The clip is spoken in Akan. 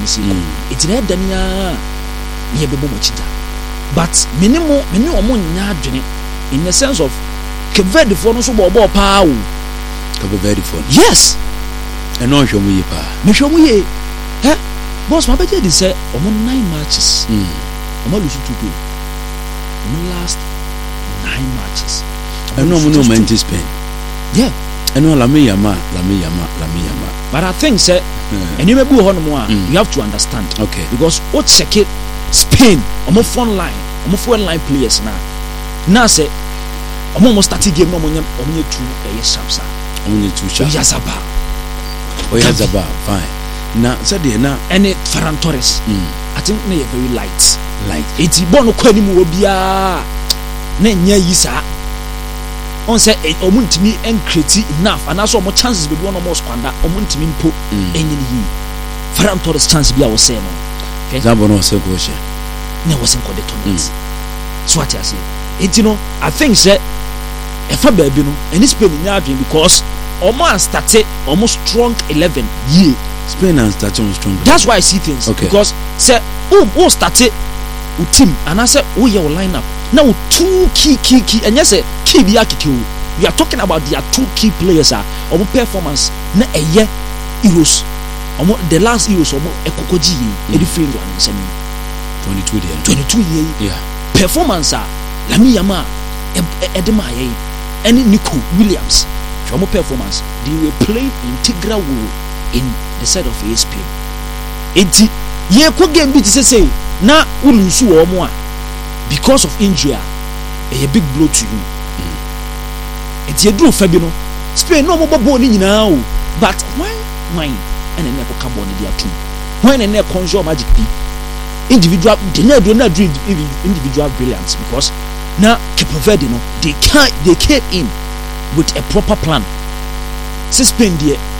ni si it na dania ye bebo mo chita but minimum nya adwene in the sense of Kevedi for no so bo pa o Kevedi for yes and no hwe mu ye pa me hwe mu ye boss ma beje di say omo 9 matches omo lose 2 goals omo last 9 matches and no man Spain yeah and no lame yama but I think say and you may be on more you have to understand okay because what check it Spain omo front line players now say omo start game no omo nye 2 sharp sir omo nye 2 sharp Oyazaba fine na said na any Ferran Torres I think they are very light it's born ko animu obia na nya yi sa on say omo ntimi create enough and also omo chances be one omo squander omo ntimi mpo enyi yi Ferran Torres chance bia wo say no okay zabo no say go she na wo say ko the tournament so what I say it you know I think say if a baby no any Spain nya adwin because almost started almost strong 11 year Spain and started strong. That's why I see things okay. Because say who started with team and I said oh your lineup now 2 key and yes key be we are talking about their 2 key players are performance na a year Euros the last Euros ekokoji e field one semi 22 year yeah performance Lamine Yamal Edema and Nico Williams from performance they were playing integral role in the side of ESP enti ye ko game bi say na ulusu wo mo because of injury a big blow to you enti edru fa bi no Spain no mo bobo ni nyina o but why and en ko carbon dia too when en conjure magic bi individual individual brilliance because na Cape Verde no they came in with a proper plan. Spain there